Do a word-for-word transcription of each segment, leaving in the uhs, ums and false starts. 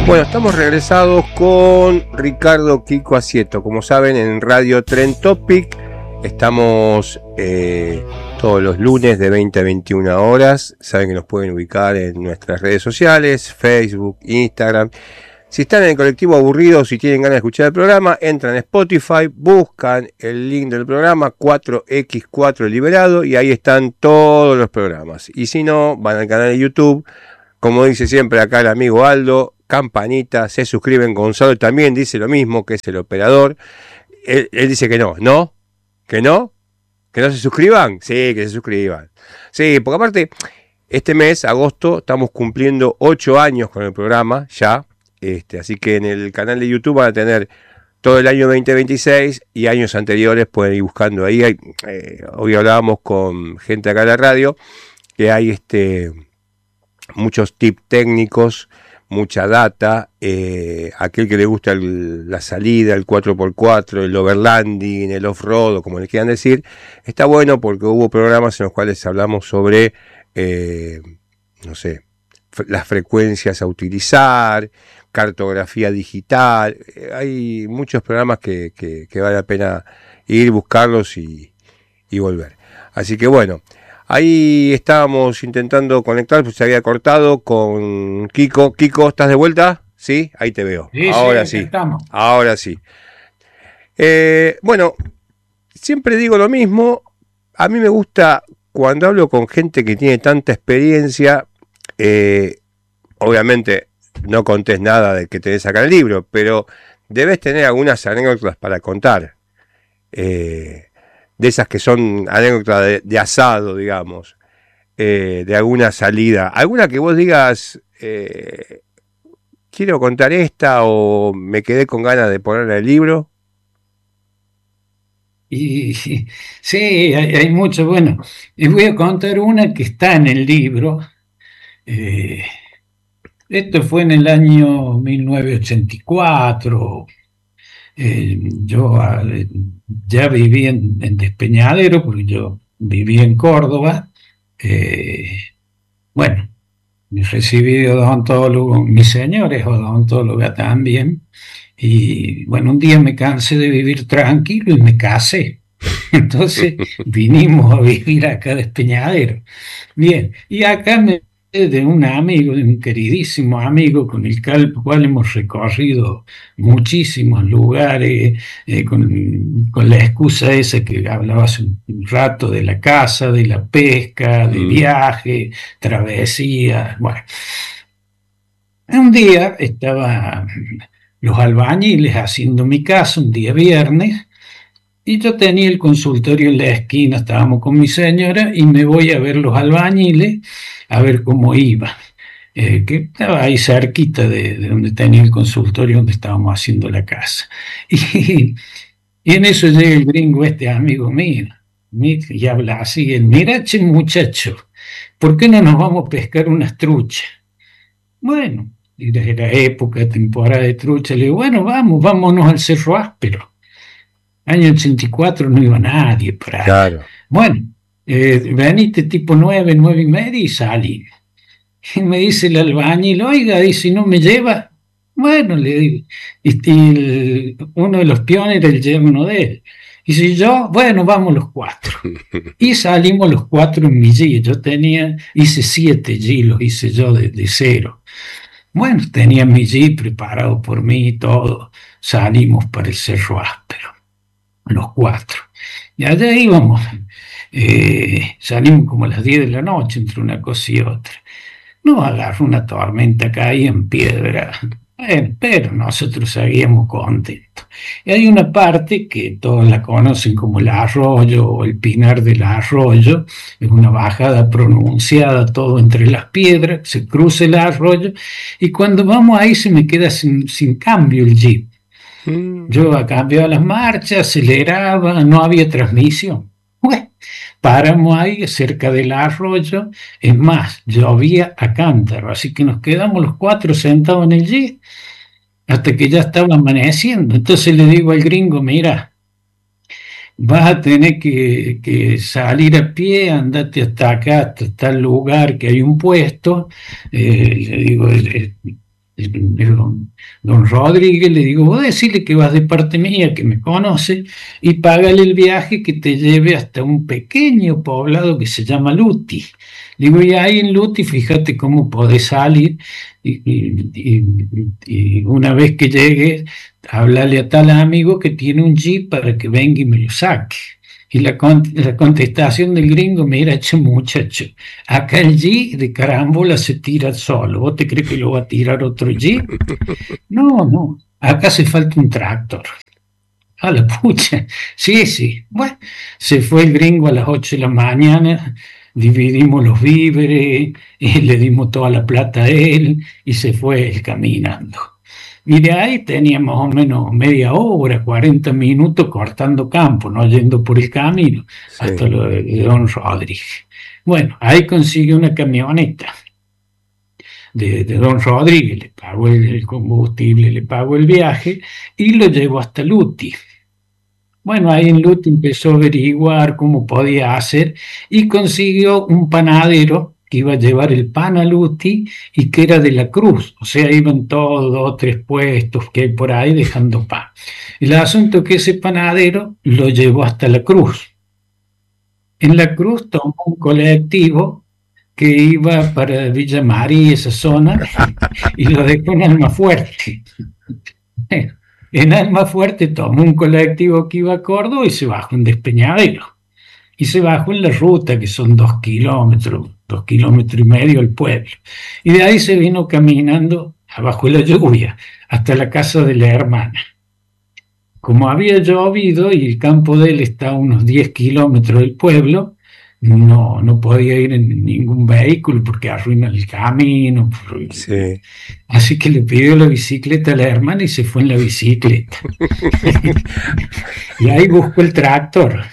Bueno, estamos regresados con Ricardo Kiko Asieto. Como saben, en Radio Trend Topic estamos eh, todos los lunes de veinte a veintiuna horas. Saben que nos pueden ubicar en nuestras redes sociales, Facebook, Instagram. Si están en el colectivo aburridos y tienen ganas de escuchar el programa, entran a Spotify, buscan el link del programa cuatro equis cuatro Liberado y ahí están todos los programas. Y si no, van al canal de YouTube, como dice siempre acá el amigo Aldo, campanita, se suscriben. Gonzalo también dice lo mismo, que es el operador. Él, él dice que no, ¿no? ¿Que no? ¿Que no se suscriban? Sí, que se suscriban. Sí, porque aparte, este mes, agosto, estamos cumpliendo ocho años con el programa, ya. Este, así que en el canal de YouTube van a tener todo el año veinte veintiséis y años anteriores, pueden ir buscando ahí. Hay, eh, hoy hablábamos con gente acá en la radio, que hay este, muchos tips técnicos, mucha data, eh, aquel que le gusta el, la salida, el cuatro por cuatro, el overlanding, el off-road, o como le quieran decir, está bueno porque hubo programas en los cuales hablamos sobre, eh, no sé, las frecuencias a utilizar, cartografía digital. Eh, hay muchos programas que, que, que vale la pena ir, buscarlos y, y volver. Así que bueno, ahí estábamos intentando conectar, pues se había cortado con Kiko. Kiko, ¿estás de vuelta? Sí, ahí te veo. Sí, ahora sí, sí. Estamos. Ahora sí. Eh, bueno, siempre digo lo mismo. A mí me gusta cuando hablo con gente que tiene tanta experiencia. Eh, obviamente no contés nada de que tenés acá en el libro, pero debes tener algunas anécdotas para contar. Eh, de esas que son anécdotas de, de asado, digamos, eh, de alguna salida, alguna que vos digas, eh, quiero contar esta o me quedé con ganas de ponerla en el libro. Y sí, hay, hay mucho. Bueno, les voy a contar una que está en el libro. Eh, esto fue en el año mil novecientos ochenta y cuatro. Eh, yo ah, ya viví en, en Despeñadero, porque yo viví en Córdoba. Eh, bueno, me recibí de odontólogo, mi señora es odontóloga también. Y bueno, un día me cansé de vivir tranquilo y me casé. Entonces vinimos a vivir acá de Despeñadero. Bien, y acá me de un amigo, de un queridísimo amigo con el cual hemos recorrido muchísimos lugares, eh, con, con la excusa esa que hablaba hace un rato de la casa, de la pesca, de Mm. viaje, travesía. Bueno, un día estaban los albañiles haciendo mi casa, un día viernes, y yo tenía el consultorio en la esquina, estábamos con mi señora y me voy a ver los albañiles, a ver cómo iba, eh, que estaba ahí cerquita de, de donde tenía el consultorio, donde estábamos haciendo la casa. Y, y en eso llega el gringo, este amigo mío, y habla así, el, mira, che muchacho, ¿por qué no nos vamos a pescar unas truchas? Bueno, era época, temporada de trucha, le digo, bueno, vamos, vámonos al Cerro Áspero. Año ochenta y cuatro no iba nadie por allá. Claro. Bueno, eh, veniste tipo nueve, nueve y media y salí. Y me dice el albañil, oiga, y si no me lleva, bueno, le digo, y, y el, uno de los peones era el yerno de él. Y si yo, bueno, vamos los cuatro. Y salimos los cuatro en mi Jeep. Yo tenía, hice siete Jeep, los hice yo de, de cero. Bueno, tenía mi Jeep preparado por mí y todo. Salimos para el Cerro Áspero, los cuatro. Y allá íbamos. Eh, salimos como a las diez de la noche, entre una cosa y otra. Nos agarró una tormenta, caía en piedra. Eh, pero nosotros seguíamos contentos. Y hay una parte que todos la conocen como el arroyo o el Pinar del Arroyo. Es una bajada pronunciada, todo entre las piedras. Se cruza el arroyo. Y cuando vamos ahí se me queda sin, sin cambio el jeep. Yo cambiaba las marchas, aceleraba, no había transmisión. Bueno, paramos ahí cerca del arroyo, es más, llovía a cántaro, así que nos quedamos los cuatro sentados en el jeep hasta que ya estaba amaneciendo. Entonces le digo al gringo, mira, vas a tener que, que salir a pie, andate hasta acá, hasta tal lugar que hay un puesto. Eh, le digo, el, el, don, don Rodríguez, le digo, vos decirle que vas de parte mía, que me conoce, y págale el viaje que te lleve hasta un pequeño poblado que se llama Luti. Digo, y ahí en Luti, fíjate cómo podés salir, y, y, y, y una vez que llegues, háblale a tal amigo que tiene un jeep para que venga y me lo saque. Y la, la contestación del gringo, mira, che muchacho, acá el G de carambola se tira solo. ¿Vos te crees que lo va a tirar otro G? No, no, acá hace falta un tractor. A la pucha, sí, sí. Bueno, se fue el gringo a las ocho de la mañana, dividimos los víveres, y le dimos toda la plata a él y se fue él caminando. Y de ahí tenía más o menos media hora, cuarenta minutos cortando campo, no yendo por el camino, sí, hasta lo de don Rodríguez. Bueno, ahí consigue una camioneta de, de don Rodríguez, le pagó el, el combustible, le pagó el viaje y lo llevó hasta Luti. Bueno, ahí en Luti empezó a averiguar cómo podía hacer y consiguió un panadero que iba a llevar el pan a Luti y que era de la Cruz, o sea, iban todos dos, tres puestos que hay por ahí dejando pan. El asunto es que ese panadero lo llevó hasta la Cruz. En la Cruz tomó un colectivo que iba para Villa María, esa zona, y lo dejó en Almafuerte. En Almafuerte tomó un colectivo que iba a Córdoba y se bajó en Despeñadero. Y se bajó en la ruta, que son dos kilómetros, dos kilómetros y medio al pueblo. Y de ahí se vino caminando abajo de la lluvia hasta la casa de la hermana. Como había llovido y el campo de él está a unos diez kilómetros del pueblo, no, no podía ir en ningún vehículo porque arruina el camino. Sí. Así que le pidió la bicicleta a la hermana y se fue en la bicicleta. Y ahí buscó el tractor.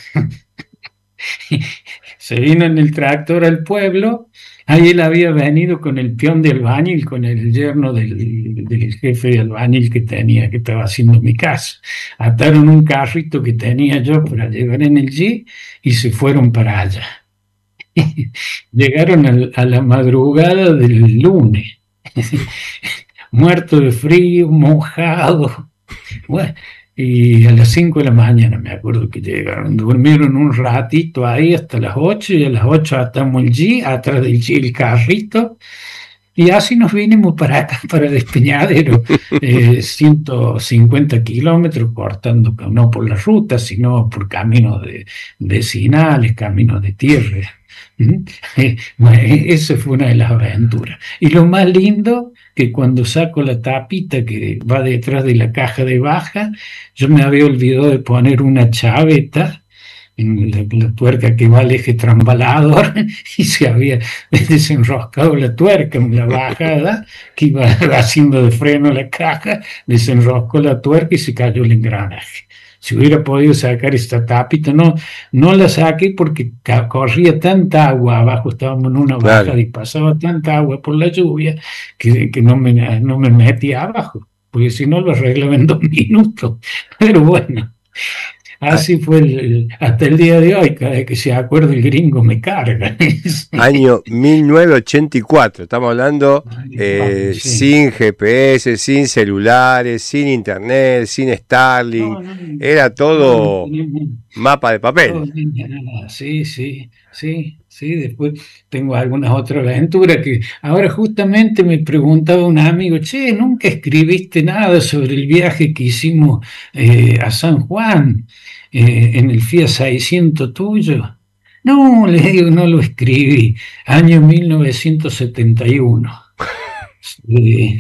Se vino en el tractor al pueblo. Ahí él había venido con el peón de albañil, con el yerno del, del jefe de albañil que tenía, que estaba haciendo mi casa. Ataron un carrito que tenía yo para llevar en el Jeep y se fueron para allá. Llegaron a, a la madrugada del lunes, muerto de frío, mojado. Bueno, y a las cinco de la mañana me acuerdo que llegaron, durmieron un ratito ahí hasta las ocho, y a las ocho atamos el G, atrás del G el carrito, y así nos vinimos para acá, para Despeñadero, eh, ciento cincuenta kilómetros, cortando no por la ruta, sino por caminos de, vecinales, caminos de tierra. Bueno, esa fue una de las aventuras. Y lo más lindo, que cuando saco la tapita que va detrás de la caja de baja, yo me había olvidado de poner una chaveta en la, la tuerca que va al eje trambalador, y se había desenroscado la tuerca en la bajada que iba haciendo de freno la caja, desenroscó la tuerca y se cayó el engranaje. Si hubiera podido sacar esta tapita, no, no la saqué porque corría tanta agua abajo, estábamos en una baja, claro, y pasaba tanta agua por la lluvia que, que no, me, no me metía abajo, porque si no lo arreglaba en dos minutos. Pero bueno, así fue el, el, hasta el día de hoy. Cada vez que se acuerda el gringo me carga. Año mil novecientos ochenta y cuatro, estamos hablando eh, sí. sin G P S, sin celulares, sin internet, sin Starlink, no, no, era todo no, no, mapa de papel. No, sí, sí, sí, sí, después tengo algunas otras aventuras que ahora justamente me preguntaba un amigo, che, ¿nunca escribiste nada sobre el viaje que hicimos eh, a San Juan eh, en el Fiat seiscientos tuyo? No, le digo, no lo escribí, año mil novecientos setenta y uno. Eh,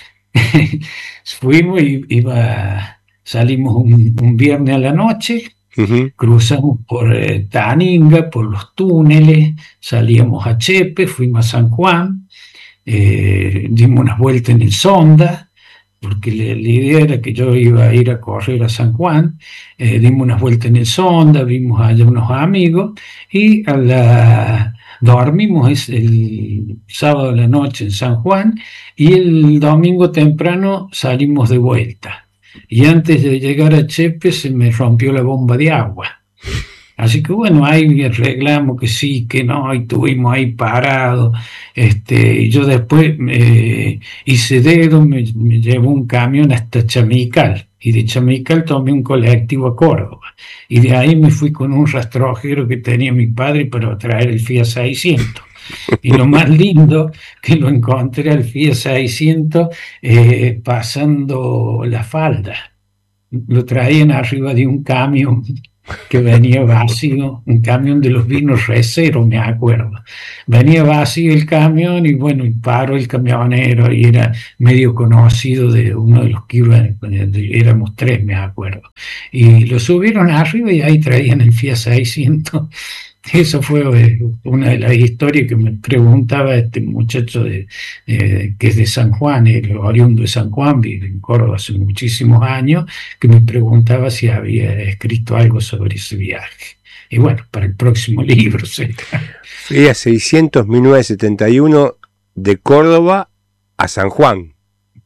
fuimos y iba, salimos un, un viernes a la noche. Uh-huh. Cruzamos por eh, Taninga, por los túneles, salíamos a Chepe, fuimos a San Juan, eh, dimos unas vueltas en el Sonda, porque la, la idea era que yo iba a ir a correr a San Juan, eh, dimos unas vueltas en el Sonda, vimos allá unos amigos, y a la, dormimos el sábado a la noche en San Juan, y el domingo temprano salimos de vuelta. Y antes de llegar a Chepe se me rompió la bomba de agua. Así que bueno, ahí arreglamos que sí, que no, y estuvimos ahí parados. Este, y yo después eh, hice dedo, me, me llevó un camión hasta Chamical, y de Chamical tomé un colectivo a Córdoba. Y de ahí me fui con un rastrojero que tenía mi padre para traer el Fiat seiscientos. Y lo más lindo que lo encontré al Fiat seiscientos eh, pasando la falda. Lo traían arriba de un camión que venía vacío, un camión de los vinos Recero, me acuerdo. Venía vacío el camión y bueno, y paró el camionero y era medio conocido de uno de los que iban, éramos tres, me acuerdo. Y lo subieron arriba y ahí traían el Fiat seiscientos. Eso fue eh, una de las historias que me preguntaba este muchacho de, eh, que es de San Juan, el oriundo de San Juan, vive en Córdoba hace muchísimos años, que me preguntaba si había escrito algo sobre ese viaje. Y bueno, para el próximo libro. ¿Sí? Fiat seiscientos mil novecientos setenta y uno de Córdoba a San Juan.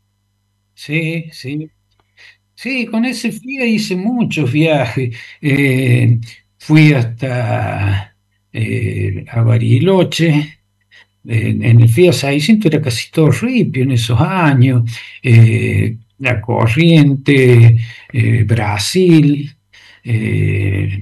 Sí, sí. Sí, con ese Fiat hice muchos viajes. Eh, fui hasta eh, a Bariloche. En, en el Fiat seiscientos era casi todo ripio en esos años. Eh, la Corriente, eh, Brasil, eh,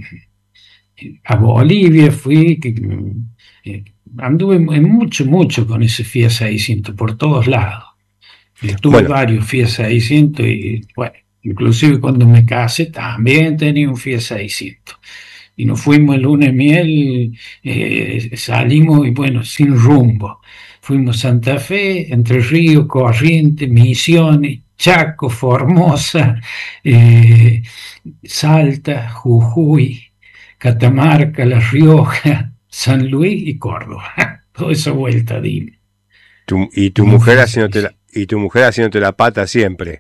a Bolivia fui, que, eh, anduve en mucho, mucho con ese Fiat seiscientos por todos lados. Eh, tuve Bueno, varios Fiat seiscientos y bueno, inclusive cuando me casé también tenía un Fiat seiscientos. Y nos fuimos el lunes de miel, eh, salimos y bueno, sin rumbo. Fuimos a Santa Fe, Entre Ríos, Corrientes, Misiones, Chaco, Formosa, eh, Salta, Jujuy, Catamarca, La Rioja, San Luis y Córdoba. Toda esa vuelta, dime. tu, y tu En un mujer Fiat haciéndote la, seiscientos. y tu mujer haciéndote la pata siempre.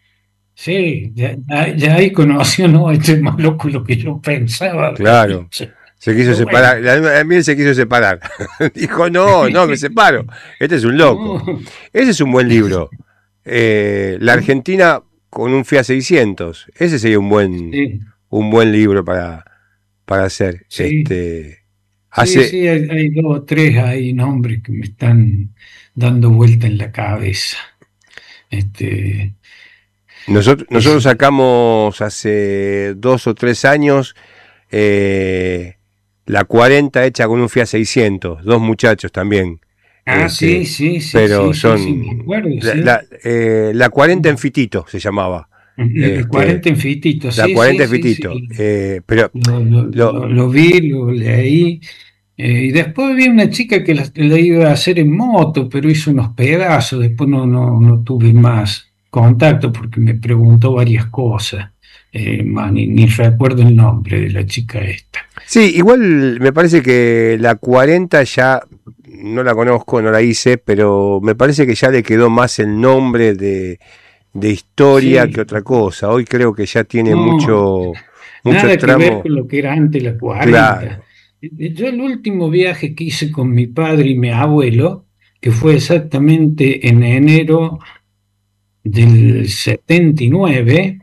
Sí, ya, ya, ya ahí conoció, no, este es más loco de lo que yo pensaba. Claro. Se quiso Pero bueno. separar. La mí se quiso separar. Dijo, no, no, me separo. Este es un loco. No. Ese es un buen libro. Eh, la Argentina con un Fiat seiscientos. Ese sería un buen, Sí, un buen libro para, para hacer. sí, Este, sí, hace, sí, hay, hay dos o tres ahí nombres que me están dando vuelta en la cabeza. Este, nosotros, nosotros es, sacamos hace dos o tres años eh, la cuarenta hecha con un Fiat seiscientos. Dos muchachos también. ah, sí, Este, sí, sí, pero sí, sí, sí, me son acuerdo, la, sí. la, eh, la cuarenta en Fitito se llamaba. El, el Este, cuarenta en Fitito, la sí, cuarenta sí, en sí, Fitito. sí. Eh, pero Lo, lo, lo, lo, lo vi, lo leí. Eh, y después vi una chica que la, la iba a hacer en moto, pero hizo unos pedazos. Después no, no, no tuve más contacto porque me preguntó varias cosas. Eh, más, ni, ni recuerdo el nombre de la chica esta. sí, igual me parece que la cuarenta ya no la conozco, no la hice, pero me parece que ya le quedó más el nombre de, de historia que Sí, otra cosa. Hoy creo que ya tiene no, mucho, mucho nada que ver tramo. con lo que era antes la cuarenta. Claro. Eh, Yo el último viaje que hice con mi padre y mi abuelo, que fue exactamente en enero del setenta y nueve.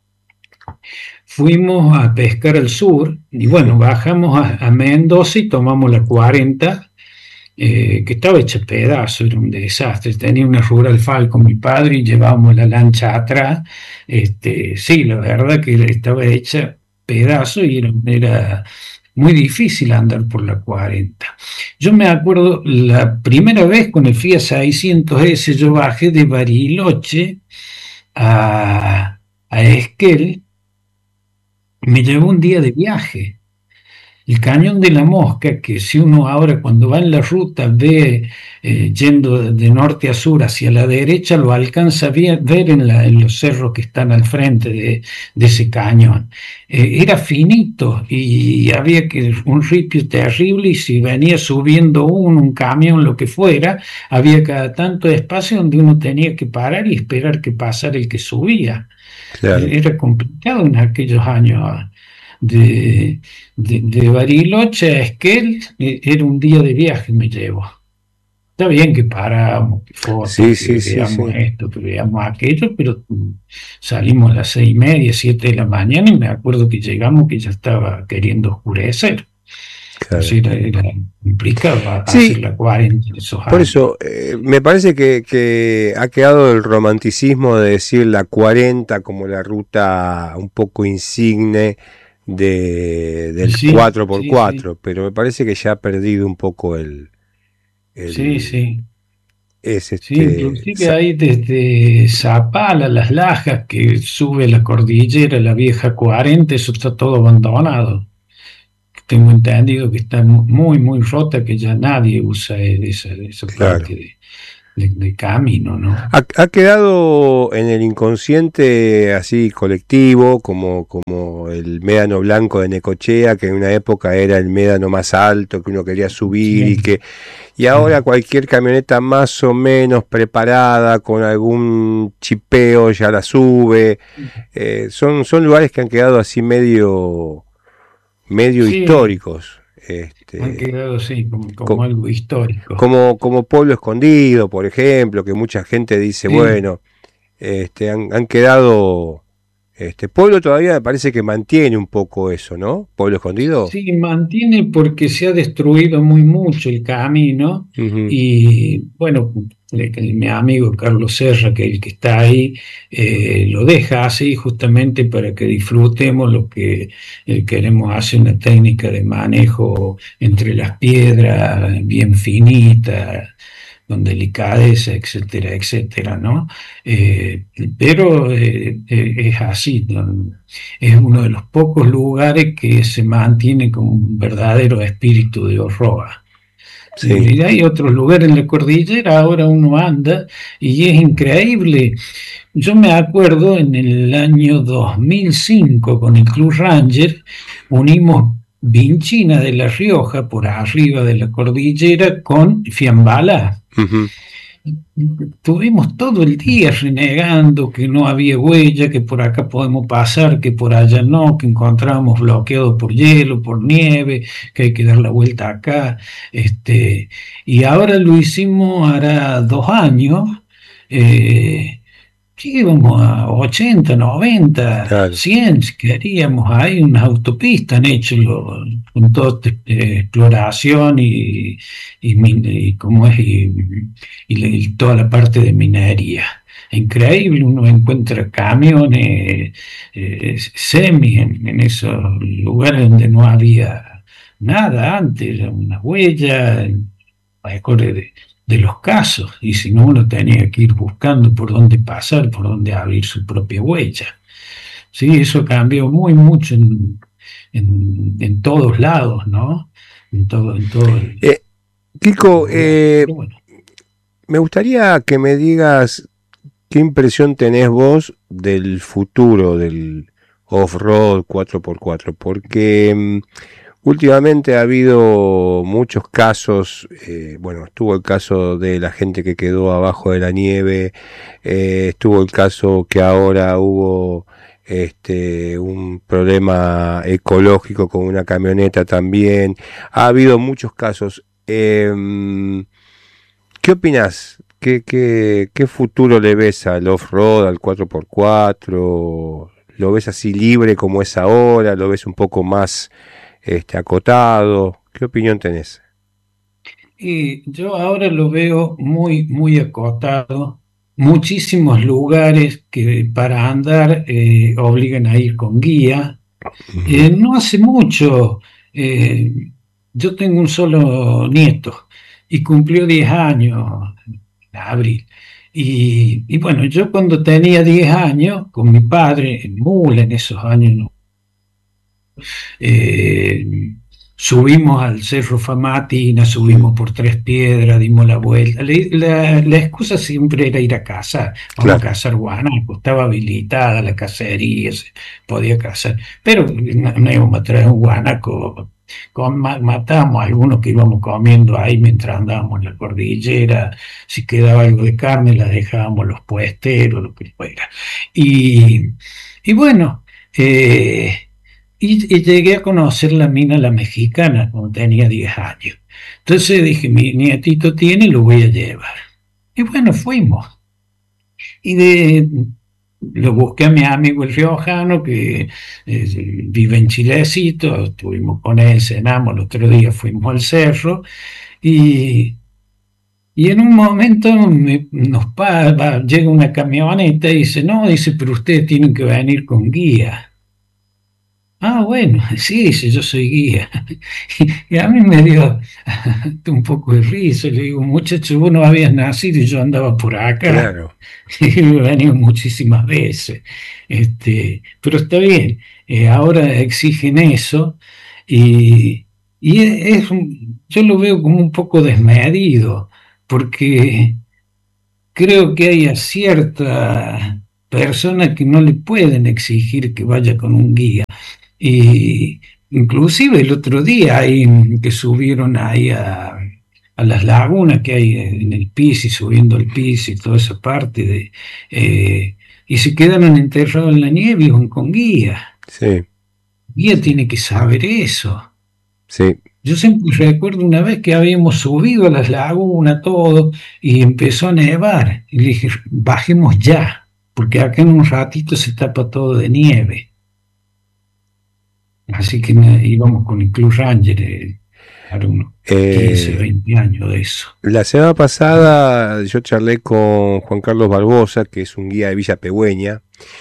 Fuimos a pescar al sur y bueno, bajamos a, a Mendoza y tomamos la cuarenta, eh, que estaba hecha pedazo, era un desastre. Tenía una Rural Falcon mi padre y llevábamos la lancha atrás. Este, sí, la verdad que estaba hecha pedazo y era, era muy difícil andar por la cuarenta. Yo me acuerdo la primera vez con el Fiat seiscientos ese, yo bajé de Bariloche a, a Esquel. Me llevó un día de viaje. El Cañón de la Mosca, que si uno ahora cuando va en la ruta ve eh, yendo de norte a sur hacia la derecha, lo alcanza a ver, ver en, la, en, los cerros que están al frente de, de ese cañón. Eh, era finito y había que un ripio terrible y si venía subiendo uno, un camión, lo que fuera, había cada tanto espacio donde uno tenía que parar y esperar que pasara el que subía. Claro. Era complicado en aquellos años de, de, de Bariloche a Esquel, eh, era un día de viaje me llevo. Está bien que paramos, que fotos, Sí, sí, que sí, veamos sí. esto, que veamos aquello, pero mm, salimos a las seis y media, siete de la mañana y me acuerdo que llegamos que ya estaba queriendo oscurecer. Claro. Entonces era, era complicado a- hacer Sí, la cuarenta en esos por años. eso eh, me parece que, que ha quedado el romanticismo de decir la cuarenta como la ruta un poco insigne de, Y del sí, cuatro por sí, sí, cuatro, pero me parece que ya ha perdido un poco el, sí, el sí. es Sí, este inclusive sa- hay desde Zapala, Las Lajas, que sube la cordillera, la vieja cuarenta, eso está todo abandonado. Tengo entendido que está mu- muy, muy rota, que ya nadie usa esa, esa claro. parte de, de- de camino, ¿no? Ha, ha quedado en el inconsciente así colectivo, como, como el médano blanco de Necochea, que en una época era el médano más alto, que uno quería subir y Sí, que y ahora sí, cualquier camioneta más o menos preparada con algún chipeo ya la sube. Eh, son, son lugares que han quedado así medio, medio sí, históricos. han Este, quedado así como, como co- algo histórico. como, como Pueblo Escondido, por ejemplo, que mucha gente dice, Sí. bueno, este, han, han quedado. Este, Pueblo todavía me parece que mantiene un poco eso, ¿no? Pueblo Escondido. Sí, mantiene porque se ha destruido muy mucho el camino Ujú. y bueno, le- que mi amigo Carlos Serra, que el que está ahí, eh, lo deja así justamente para que disfrutemos lo que eh, queremos hacer, una técnica de manejo entre las piedras bien finita, con delicadeza, etcétera, etcétera, ¿no? Eh, pero eh, eh, es así, ¿no? Es uno de los pocos lugares que se mantiene con un verdadero espíritu de horror. Sí. Y hay otros lugares en la cordillera, ahora uno anda y es increíble. Yo me acuerdo en el año dos mil cinco con el Club Ranger, unimos Vinchina de La Rioja por arriba de la cordillera con Fiambala. Ujú. Tuvimos todo el día renegando que no había huella, que por acá podemos pasar, que por allá no, que encontrábamos bloqueado por hielo, por nieve, que hay que dar la vuelta acá. Este, y ahora lo hicimos hará dos años. eh, Sí, íbamos a ochenta, noventa, Claro. cien, si queríamos. Hay unas autopistas han hecho lo- con toda eh, exploración y, y, min- y cómo es, y, y le- y toda la parte de minería. Increíble, uno encuentra camiones, eh, semi en, en esos lugares donde no había nada antes, una huella, mejor de, de los casos, y si no, uno tenía que ir buscando por dónde pasar, por dónde abrir su propia huella. Sí, eso cambió muy mucho en, en, en todos lados, ¿no? En todo, en todo el, Eh, el Kiko, lugar. eh, Pero bueno, me gustaría que me digas qué impresión tenés vos del futuro del off-road cuatro por cuatro, porque mm, últimamente ha habido muchos casos, eh, bueno, estuvo el caso de la gente que quedó abajo de la nieve, eh, estuvo el caso que ahora hubo este un problema ecológico con una camioneta también, ha habido muchos casos. Eh, ¿Qué opinas? ¿Qué, qué, qué futuro le ves al off-road, al cuatro por cuatro? ¿Lo ves así libre como es ahora? ¿Lo ves un poco más este, acotado? ¿Qué opinión tenés? y yo ahora lo veo muy, muy acotado. Muchísimos lugares que para andar eh, obligan a ir con guía. Ujú. Eh, no hace mucho, eh, yo tengo un solo nieto y cumplió diez años en abril. Y, y bueno, yo cuando tenía diez años, con mi padre en mula en esos años, ¿no? Eh, subimos al Cerro Famatina, Mm. subimos por Tres Piedras, dimos la vuelta. La, la- la excusa siempre era ir a cazar. Vamos a Claro, cazar guanaco, estaba habilitada la cacería, se podía cazar. Pero no, no íbamos a traer un guanaco. Con- ma- matábamos a algunos que íbamos comiendo ahí mientras andábamos en la cordillera. Si quedaba algo de carne, la dejábamos los puesteros, lo que fuera. Y, y bueno. eh, y, y llegué a conocer la mina La Mexicana cuando tenía diez años. Entonces dije, mi nietito tiene, lo voy a llevar. Y bueno, fuimos. Y de, lo busqué a mi amigo el riojano, que eh, vive en Chilecito, estuvimos con él, cenamos, el otro día fuimos al cerro, y, y en un momento me- nos pa- va- llega una camioneta y dice, no, dice, pero ustedes tienen que venir con guía. Ah, bueno, sí, sí, yo soy guía. Y a mí me dio un poco de risa. Le digo, muchacho, vos no habías nacido y yo andaba por acá. Claro. Y he venido muchísimas veces. Este, pero está bien, eh, ahora exigen eso y, y es un- yo lo veo como un poco desmedido, porque creo que hay a cierta persona que no le pueden exigir que vaya con un guía. Y inclusive el otro día ahí, que subieron ahí a, a las lagunas que hay en el Pis y subiendo el Pis y toda esa parte de eh, y se quedaron enterrados en la nieve y con, con guía. Sí, Guía sí, tiene que saber eso. sí. Yo siempre recuerdo una vez que habíamos subido a las lagunas todo y empezó a nevar. Y le dije, bajemos ya, porque acá en un ratito se tapa todo de nieve. Así que me- íbamos con el Club Ranger, eh, para unos quince, Eh, veinte años de eso. la semana pasada yo charlé con Juan Carlos Barbosa, que es un guía de Villa Pegüeña,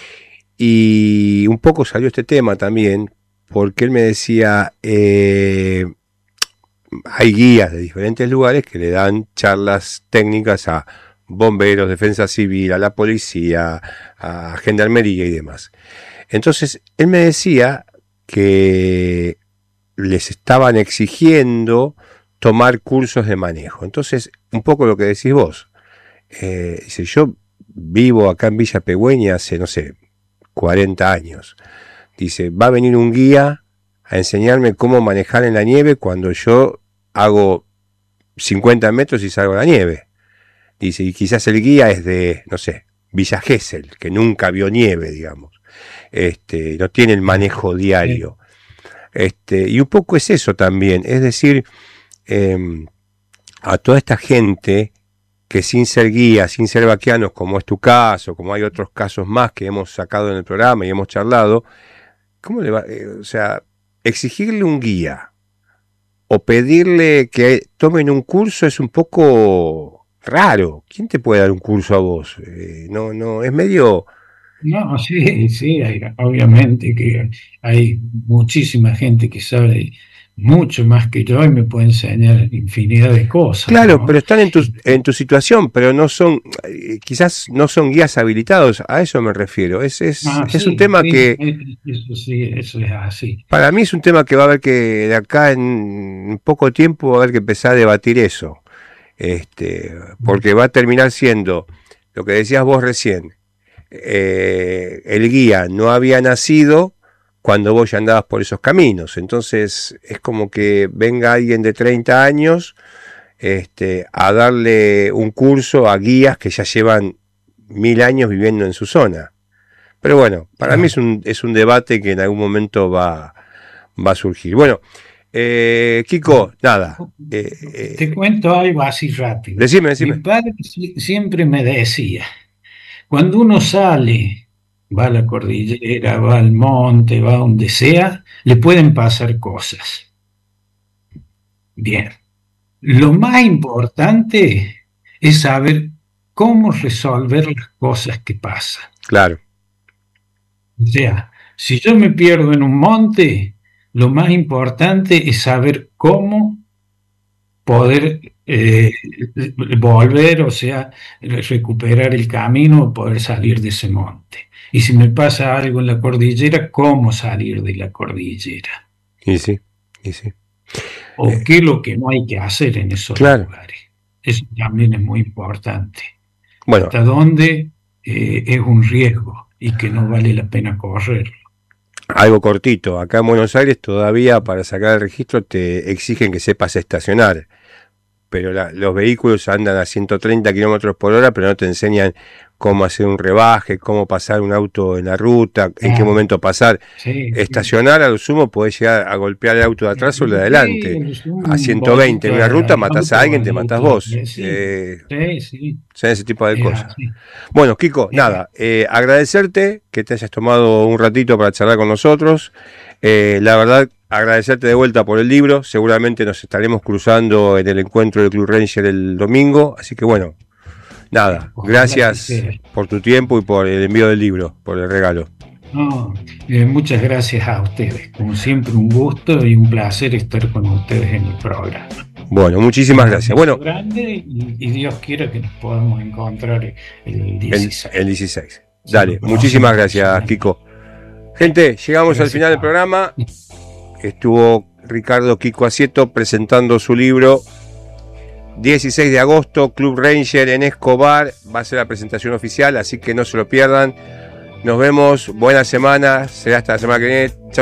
y un poco salió este tema también, porque él me decía, eh, hay guías de diferentes lugares que le dan charlas técnicas a bomberos, defensa civil, a la policía, a gendarmería y demás. Entonces, él me decía que les estaban exigiendo tomar cursos de manejo. Entonces, un poco lo que decís vos. Eh, dice, yo vivo acá en Villa Pegüeña hace, no sé, cuarenta años. Dice, va a venir un guía a enseñarme cómo manejar en la nieve cuando yo hago cincuenta metros y salgo a la nieve. Dice, y quizás el guía es de, no sé, Villa Gesell, que nunca vio nieve, digamos. Este, no tiene el manejo Eh, diario. Este, y un poco es eso también, es decir, eh, a toda esta gente que sin ser guías, sin ser vaqueanos, como es tu caso, como hay otros casos más que hemos sacado en el programa y hemos charlado, ¿cómo le va? Eh, o sea, exigirle un guía o pedirle que tomen un curso es un poco raro. ¿Quién te puede dar un curso a vos? Eh, no, no, es medio... no, sí, sí, hay- obviamente que hay muchísima gente que sabe mucho más que yo y me puede enseñar infinidad de cosas, Claro, ¿no? pero están en tu, en tu situación, pero no son, eh, quizás no son guías habilitados, a eso me refiero. Es, es, Ah, es un sí, tema sí, que, eh, eso sí, eso es así. para mí es un tema que va a haber que, de acá en poco tiempo, va a haber que empezar a debatir eso. Este, porque va a terminar siendo, lo que decías vos recién, eh, el guía no había nacido cuando vos ya andabas por esos caminos. Entonces es como que venga alguien de treinta años este, a darle un curso a guías que ya llevan mil años viviendo en su zona. Pero bueno, para mí Claro. es un, es un debate que en algún momento va, va a surgir. Bueno, eh, Kiko, nada. Eh, Te eh, cuento algo así rápido. decime, Mi decime. padre si- siempre me decía, cuando uno sale, va a la cordillera, va al monte, va a donde sea, le pueden pasar cosas. Bien, lo más importante es saber cómo resolver las cosas que pasan. Claro, O sea, si yo me pierdo en un monte, lo más importante es saber cómo poder eh, volver, o sea, recuperar el camino, poder salir de ese monte. Y si me pasa algo en la cordillera, ¿cómo salir de la cordillera? y sí, y sí. ¿O Eh, qué es lo que no hay que hacer en esos claro, lugares? Eso también es muy importante. bueno, Hasta dónde eh, es un riesgo y que no vale la pena correr. algo cortito. Acá en Buenos Aires todavía para sacar el registro te exigen que sepas estacionar. Pero la, los vehículos andan a ciento treinta kilómetros por hora, pero no te enseñan cómo hacer un rebaje, cómo pasar un auto en la ruta, en Ah, qué momento pasar, sí, estacionar, a lo sumo podés llegar a golpear el auto de atrás o el de adelante. sí, A un ciento veinte en bolsito una ruta al matás a auto, alguien, te al matás auto, vos. sí, Eh, sí, sí, son ese tipo de es cosas. así. Bueno, Kiko, Eh, nada, eh, agradecerte que te hayas tomado un ratito para charlar con nosotros. Eh, la verdad, agradecerte de vuelta por el libro. Seguramente nos estaremos cruzando en el encuentro del Club Ranger el domingo. Así que bueno, nada, Ojalá que gracias sea. por tu tiempo y por el envío del libro, por el regalo. No, eh, muchas gracias a ustedes. Como siempre, un gusto y un placer estar con ustedes en el programa. Bueno, muchísimas Un gracias. abrazo Bueno, grande y, y Dios quiera que nos podamos encontrar el, el el, dieciséis. el dieciséis. Si Dale, lo muchísimas conocemos gracias, personalmente. Kiko. Gente, llegamos al Gracias, final del Pablo. programa. Estuvo Ricardo Kiko Asieto presentando su libro. dieciséis de agosto, Club Ranger en Escobar. Va a ser la presentación oficial, así que no se lo pierdan. Nos vemos. Buena semana. Será hasta la semana que viene. Chau.